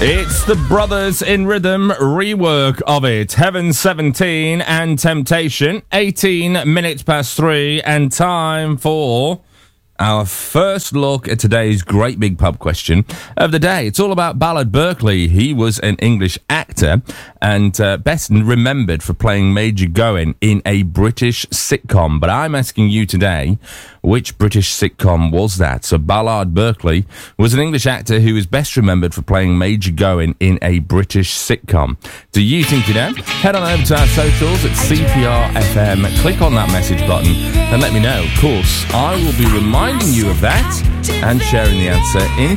It's the Brothers in Rhythm rework of it. Heaven 17 and Temptation. 18 minutes past 3 and time for our first look at today's great big pub question of the day. It's all about Ballard Berkeley. He was an English actor and best remembered for playing Major Gowan in a British sitcom. But I'm asking you today, which British sitcom was that? So Ballard Berkeley was an English actor who is best remembered for playing Major Gowan in a British sitcom. Do you think you know? Head on over to our socials at CPR FM, click on that message button and let me know. Of course, I will be reminding you of that and sharing the answer in